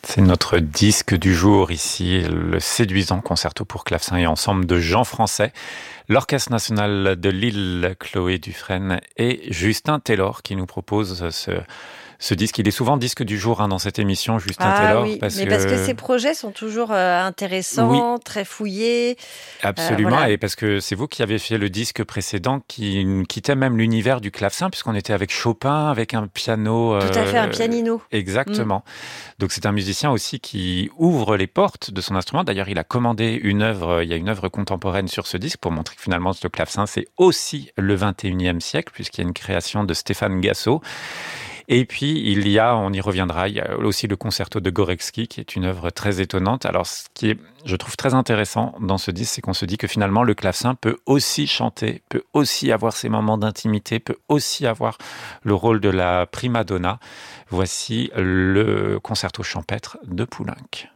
C'est notre disque du jour ici, le séduisant concerto pour clavecin et ensemble de Jean Français, l'Orchestre national de Lille, Chloé Dufresne et Justin Taylor qui nous propose ce disque. Il est souvent disque du jour dans cette émission, Justin Taylor. Oui, parce que ses projets sont toujours intéressants, oui, très fouillés. Absolument, voilà. Et parce que c'est vous qui avez fait le disque précédent qui quittait même l'univers du clavecin, puisqu'on était avec Chopin, avec un piano. Tout à fait, un pianino. Exactement. Donc c'est un musicien aussi qui ouvre les portes de son instrument. D'ailleurs, il a commandé il y a une œuvre contemporaine sur ce disque pour montrer que finalement le clavecin, c'est aussi le 21e siècle, puisqu'il y a une création de Stéphane Gassot. Et puis, on y reviendra, il y a aussi le concerto de Gorecki, qui est une œuvre très étonnante. Alors, ce qui est, je trouve, très intéressant dans ce disque, c'est qu'on se dit que finalement, le clavecin peut aussi chanter, peut aussi avoir ses moments d'intimité, peut aussi avoir le rôle de la prima donna. Voici le concerto champêtre de Poulenc.